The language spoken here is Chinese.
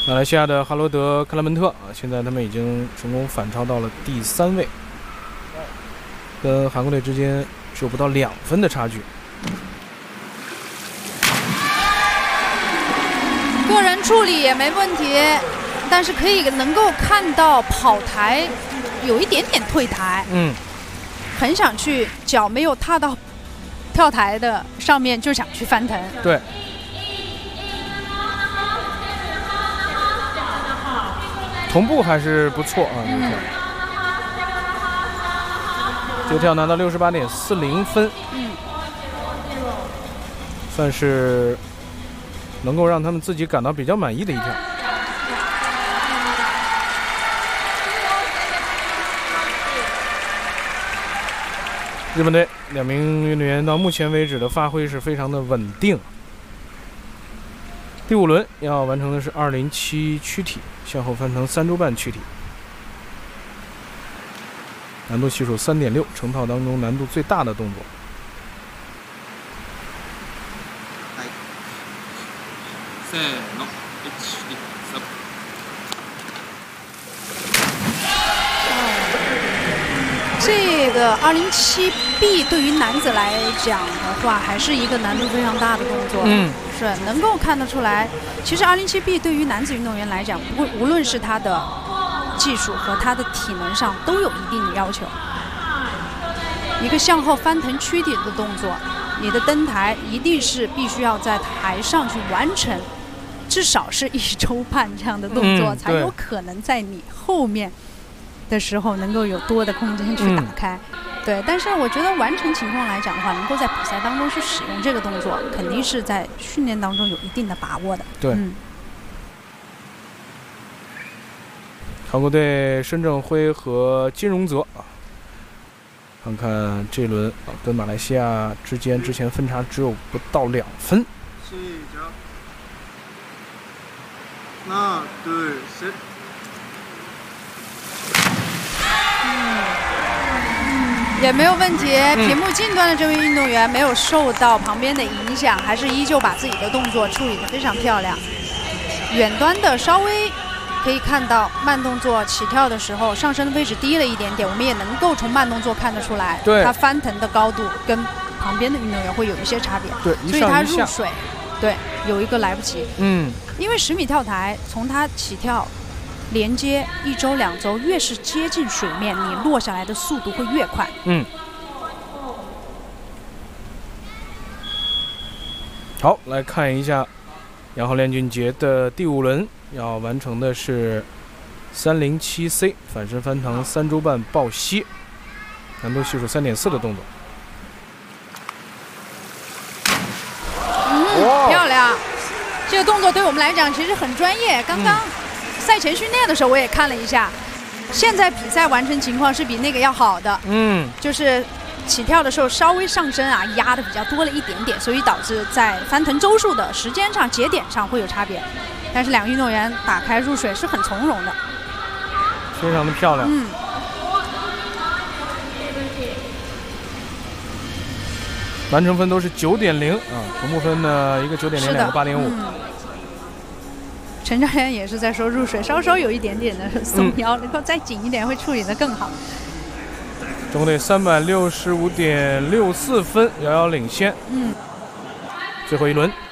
马来西亚的哈罗德·克拉门特啊，现在他们已经成功反超到了第3位，跟韩国队之间只有不到2分的差距。 个人处理也没问题，但是可以能够看到跑台有一点点退台，很想去，脚没有踏到跳台的上面就想去翻腾。 对。同步还是不错啊，这跳拿到68.40分，算是能够让他们自己感到比较满意的一跳。日本队2名运动员到目前为止的发挥是非常的稳定。第5轮要完成的是207躯体向后翻腾3周半躯体，难度系数3.6，成套当中难度最大的动作。 せーの、 这个207B 对于男子来讲的话，还是一个难度非常大的动作。是能够看得出来。其实207B 对于男子运动员来讲，无论是他的技术和他的体能上都有一定的要求。一个向后翻腾躯体的动作，你的登台一定是必须要在台上去完成，至少是1周半这样的动作，才有可能在你后面的时候能够有多的空间去打开。对，但是我觉得完成情况来讲的话，能够在比赛当中去使用这个动作，肯定是在训练当中有一定的把握的。 对。韩国队申正辉和金荣泽啊，看看这轮跟马来西亚之间之前分差只有不到2分。 하나, 둘, 셋。 也没有问题，屏幕近端的这位运动员没有受到旁边的影响，还是依旧把自己的动作处理得非常漂亮。远端的稍微可以看到慢动作起跳的时候，上身的位置低了一点点，我们也能够从慢动作看得出来，他翻腾的高度跟旁边的运动员会有一些差别。 对， 所以他入水，对，有一个来不及。因为10米跳台，从他起跳连接1周2周，越是接近水面，你落下来的速度会越快。 好，来看一下杨浩练俊杰的第5轮要完成的是307C 反身翻腾3周半抱膝，难度系数3.4的动作。 漂亮！这个动作对我们来讲其实很专业。刚刚赛前训练的时候我也看了一下，现在比赛完成情况是比那个要好的。就是起跳的时候稍微上身啊压的比较多了一点点，所以导致在翻腾周数的时间上节点上会有差别。但是2个运动员打开入水是很从容的， 非常的漂亮。完成分都是9.0啊，同步分呢一个9.0，两个8.5。 陈教练也是在说入水稍稍有一点点的松腰，能够再紧一点会处理得更好。 中国队365.64分，遥遥领先。最后一轮。